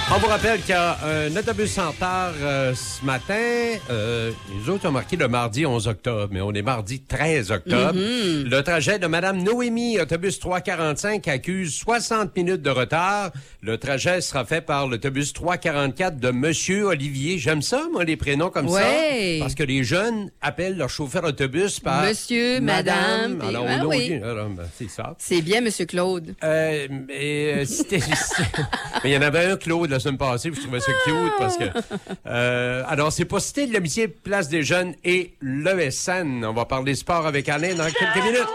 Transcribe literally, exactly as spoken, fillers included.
On vous rappelle qu'il y a un autobus en retard euh, ce matin. Euh, les autres ont marqué le mardi onze octobre, mais on est mardi treize octobre. Mm-hmm. Le trajet de Mme Noémie, autobus trois quarante-cinq, accuse soixante minutes de retard. Le trajet sera fait par l'autobus trois quarante-quatre de Monsieur Olivier. J'aime ça, moi, les prénoms comme ouais. ça. Parce que les jeunes appellent leur chauffeur autobus par Monsieur, Madame. Madame. Alors, ah, on oui. alors ben, c'est ça. C'est bien, Monsieur Claude. Euh, mais euh, c'était... mais il y en avait un Claude la semaine passée, puis je trouvais ça cute parce que... Euh, alors, c'est pour Cité de l'Amitié, Place des Jeunes et l'E S N. On va parler sport avec Alain dans quelques minutes.